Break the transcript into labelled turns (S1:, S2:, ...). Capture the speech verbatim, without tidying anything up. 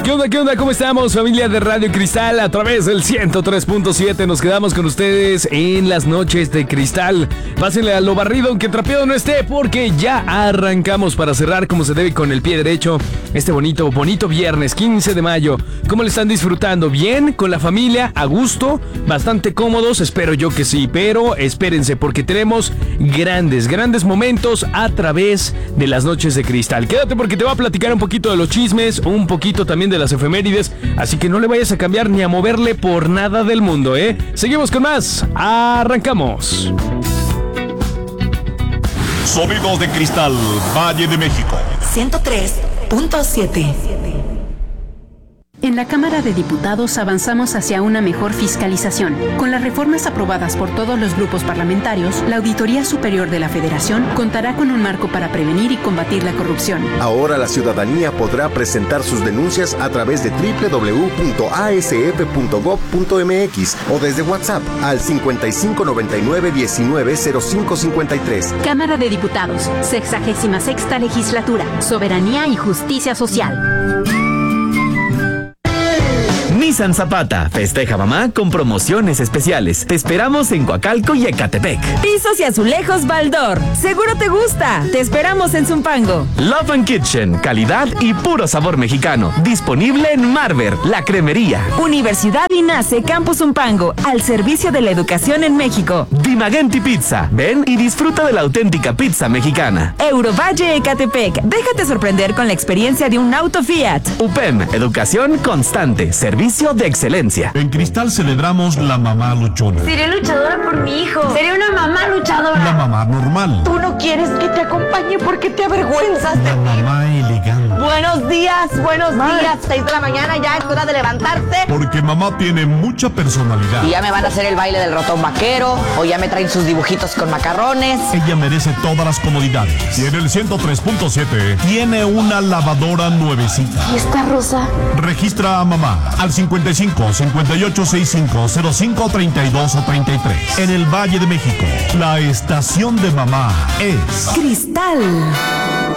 S1: ¿Qué onda, qué onda? ¿Cómo estamos, familia de Radio Cristal? A través del ciento tres punto siete nos quedamos con ustedes en las noches de Cristal. Pásenle a lo barrido aunque trapeado no esté, porque ya arrancamos para cerrar como se debe con el pie derecho este bonito, bonito viernes quince de mayo. ¿Cómo le están disfrutando? ¿Bien? ¿Con la familia? ¿A gusto? ¿Bastante cómodos? Espero yo que sí, pero espérense porque tenemos grandes, grandes momentos a través de las noches de Cristal. Quédate porque te voy a platicar un poquito de los chismes, un poquito también de las efemérides, así que no le vayas a cambiar ni a moverle por nada del mundo, ¿eh? Seguimos con más. Arrancamos.
S2: Sonidos de Cristal, Valle de México.
S3: ciento tres punto siete.
S4: En la Cámara de Diputados avanzamos hacia una mejor fiscalización. Con las reformas aprobadas por todos los grupos parlamentarios, la Auditoría Superior de la Federación contará con un marco para prevenir y combatir la corrupción.
S5: Ahora la ciudadanía podrá presentar sus denuncias a través de doble u doble u doble u punto a s f punto gob punto m x o desde WhatsApp al cincuenta y cinco noventa y nueve diecinueve cero cinco cincuenta y tres.
S4: Cámara de Diputados, sexagésima sexta legislatura, soberanía y justicia social.
S6: Nissan Zapata, festeja mamá con promociones especiales. Te esperamos en Coacalco y Ecatepec.
S7: Pisos y azulejos Baldor, seguro te gusta. Te esperamos en Zumpango.
S6: Love and Kitchen, calidad y puro sabor mexicano. Disponible en Marver, la cremería.
S7: Universidad INACE Campus Zumpango, al servicio de la educación en México.
S6: Dimagenti Pizza, ven y disfruta de la auténtica pizza mexicana.
S7: Eurovalle Ecatepec, déjate sorprender con la experiencia de un auto Fiat.
S6: U P E M, educación constante, servicio de excelencia.
S2: En Cristal celebramos la mamá luchona.
S8: Seré luchadora por mi hijo. Seré una mamá luchadora.
S2: La mamá normal.
S9: Tú no quieres que te acompañe porque te avergüenzas.
S2: La mamá elegante.
S9: Buenos días, buenos Mal. días. Seis de la mañana, ya es hora de levantarse.
S2: Porque mamá tiene mucha personalidad.
S9: Y ya me van a hacer el baile del ratón vaquero, o ya me traen sus dibujitos con macarrones.
S2: Ella merece todas las comodidades. Y en el ciento tres punto siete tiene una lavadora nuevecita.
S8: ¿Y esta rosa?
S2: Registra a mamá al cincuenta y cinco, cincuenta y ocho, sesenta y cinco, cero cinco, treinta y dos o treinta y tres. En el Valle de México, la estación de mamá es
S7: Cristal.